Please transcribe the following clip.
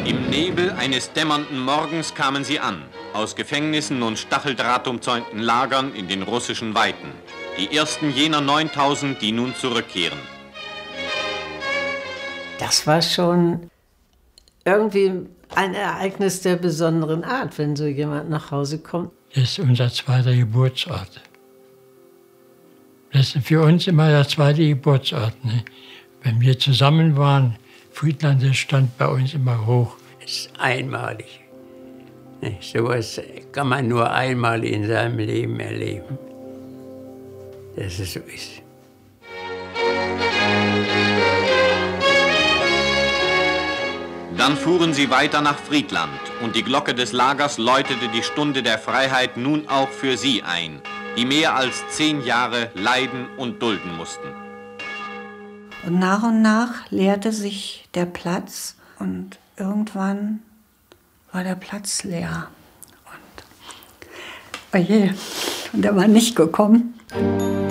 Im Nebel eines dämmernden Morgens kamen sie an, aus Gefängnissen und stacheldrahtumzäunten Lagern in den russischen Weiten. Die ersten jener 9000, die nun zurückkehren. Das war schon irgendwie ein Ereignis der besonderen Art, wenn so jemand nach Hause kommt. Das ist unser zweiter Geburtsort. Das ist für uns immer der zweite Geburtsort. Ne? Wenn wir zusammen waren, Friedland, das stand bei uns immer hoch. Das ist einmalig. So etwas kann man nur einmal in seinem Leben erleben, dass es so ist. Dann fuhren sie weiter nach Friedland und die Glocke des Lagers läutete die Stunde der Freiheit nun auch für sie ein, die mehr als 10 Jahre leiden und dulden mussten. Und nach leerte sich der Platz und irgendwann war der Platz leer. Und oje, und er war nicht gekommen.